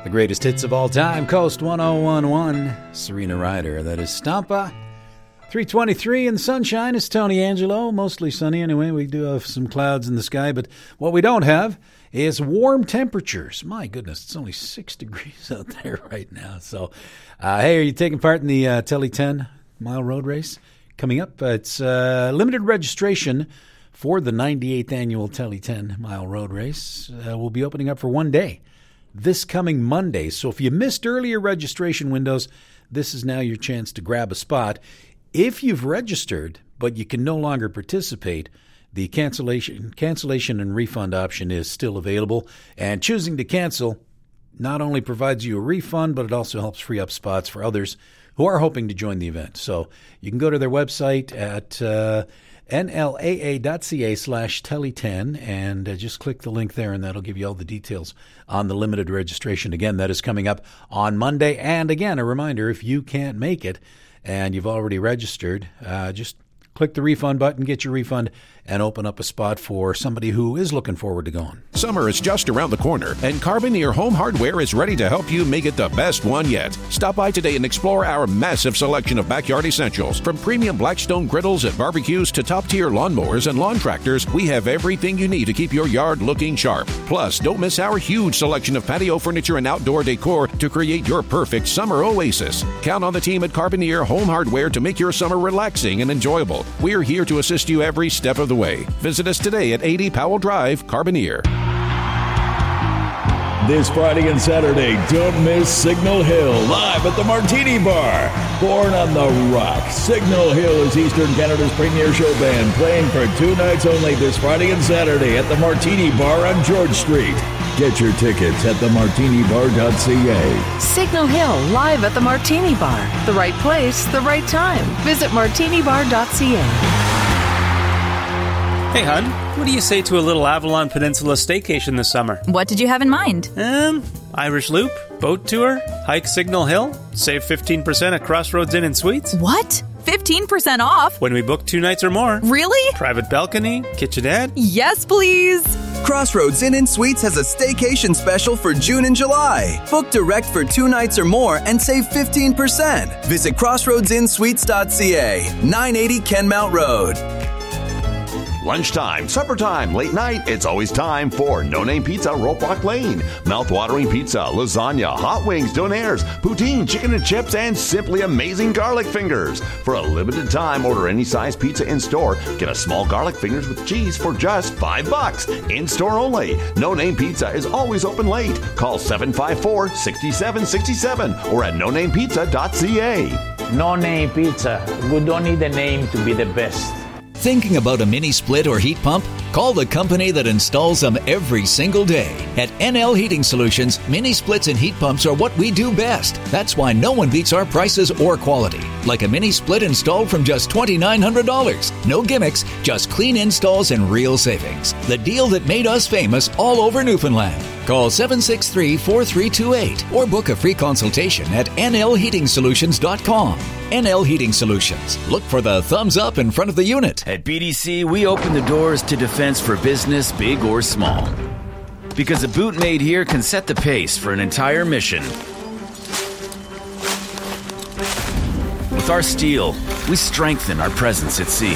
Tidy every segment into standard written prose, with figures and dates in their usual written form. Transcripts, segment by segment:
The greatest hits of all time, Coast 1011, Serena Ryder. That is Stampa. 3:23 in the sunshine is Tony Angelo. Mostly sunny anyway. We do have some clouds in the sky, but what we don't have is warm temperatures. My goodness, it's only 6 degrees out there right now. So, hey, are you taking part in the Telly 10 mile road race? Coming up, it's limited registration for the 98th annual Telly 10 mile road race. Will be opening up for one day this coming Monday. So if you missed earlier registration windows, this is now your chance to grab a spot. If you've registered, but you can no longer participate, the cancellation and refund option is still available. And choosing to cancel not only provides you a refund, but it also helps free up spots for others who are hoping to join the event. So you can go to their website at nlaa.ca/telly10 and just click the link there, and that'll give you all the details on the limited registration. Again, that is coming up on Monday. And again, a reminder, if you can't make it and you've already registered, just click the refund button, get your refund, and open up a spot for somebody who is looking forward to going. Summer is just around the corner, and Carboneer Home Hardware is ready to help you make it the best one yet. Stop by today and explore our massive selection of backyard essentials. From premium Blackstone griddles and barbecues to top-tier lawnmowers and lawn tractors, we have everything you need to keep your yard looking sharp. Plus, don't miss our huge selection of patio furniture and outdoor decor to create your perfect summer oasis. Count on the team at Carboneer Home Hardware to make your summer relaxing and enjoyable. We're here to assist you every step of the way. Visit us today at 80 Powell Drive, Carboneer. This Friday and Saturday, don't miss Signal Hill live at the Martini Bar. Born on the Rock, Signal Hill is Eastern Canada's premier show band, playing for 2 nights only this Friday and Saturday at the Martini Bar on George Street. Get your tickets at themartinibar.ca. Signal Hill live at the Martini Bar. The right place, the right time. Visit martinibar.ca. Hey, hon, what do you say to a little Avalon Peninsula staycation this summer? What did you have in mind? Irish Loop, boat tour, hike Signal Hill, save 15% at Crossroads Inn and Suites. What? 15% off? When we book 2 nights or more. Really? Private balcony, kitchenette. Yes, please. Crossroads Inn and Suites has a staycation special for June and July. Book direct for 2 nights or more and save 15%. Visit crossroadsinnsuites.ca, 980 Kenmount Road. Lunchtime, supper time, late night, it's always time for No Name Pizza, Ropewock Lane. Mouth-watering pizza, lasagna, hot wings, donaires, poutine, chicken and chips, and simply amazing garlic fingers. For a limited time, order any size pizza in-store. Get a small garlic fingers with cheese for just $5. In-store only. No Name Pizza is always open late. Call 754-6767 or at nonamepizza.ca. No Name Pizza. We don't need a name to be the best. Thinking about a mini split or heat pump? Call the company that installs them every single day. At NL Heating Solutions, mini splits and heat pumps are what we do best. That's why no one beats our prices or quality. Like a mini split installed from just $2,900. No gimmicks, just clean installs and real savings. The deal that made us famous all over Newfoundland. Call 763-4328 or book a free consultation at nlheatingsolutions.com. NL Heating Solutions. Look for the thumbs up in front of the unit. At BDC, we open the doors to defense for business, big or small. Because a boot made here can set the pace for an entire mission. With our steel, we strengthen our presence at sea.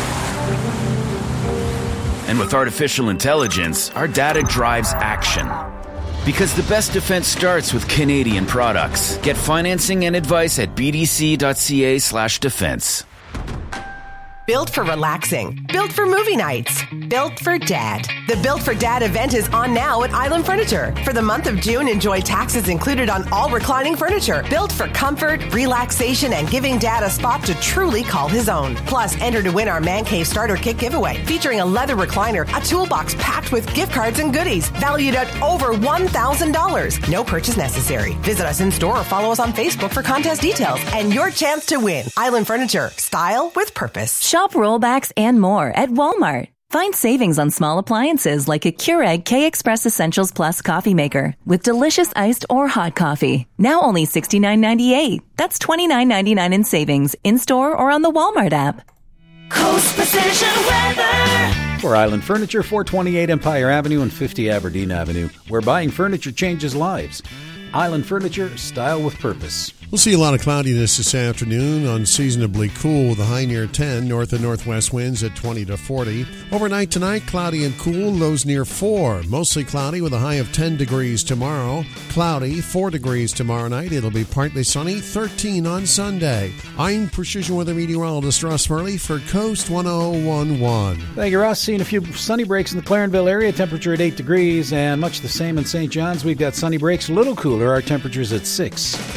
And with artificial intelligence, our data drives action. Because the best defense starts with Canadian products. Get financing and advice at bdc.ca/defense. Built for relaxing. Built for movie nights. Built for Dad. The Built for Dad event is on now at Island Furniture. For the month of June, enjoy taxes included on all reclining furniture. Built for comfort, relaxation, and giving Dad a spot to truly call his own. Plus, enter to win our Man Cave Starter Kit giveaway, featuring a leather recliner, a toolbox packed with gift cards and goodies, valued at over $1,000. No purchase necessary. Visit us in store or follow us on Facebook for contest details and your chance to win. Island Furniture. Style with purpose. Shop rollbacks and more at Walmart. Find savings on small appliances like a Keurig K-Express Essentials Plus coffee maker with delicious iced or hot coffee. Now only $69.98. That's $29.99 in savings in-store or on the Walmart app. Coast Precision Weather. For Island Furniture, 428 Empire Avenue and 50 Aberdeen Avenue, where buying furniture changes lives. Island Furniture, style with purpose. We'll see a lot of cloudiness this afternoon, unseasonably cool with a high near 10, north and northwest winds at 20 to 40. Overnight tonight, cloudy and cool, lows near 4. Mostly cloudy with a high of 10 degrees tomorrow. Cloudy, 4 degrees tomorrow night. It'll be partly sunny, 13 on Sunday. I'm Precision Weather Meteorologist Ross Murley for Coast 1011. Thank you, Ross. Seeing a few sunny breaks in the Clarenville area, temperature at 8 degrees, and much the same in St. John's. We've got sunny breaks, a little cooler. Our temperature's at 6.